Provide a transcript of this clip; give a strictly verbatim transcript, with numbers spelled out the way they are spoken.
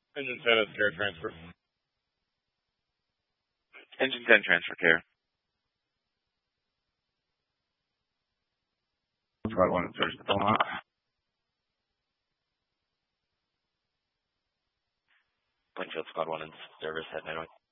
Engine ten is care transfer. Engine ten transfer care. Squad one, search the Beaumont. Plainfield Squad one in service at nine one.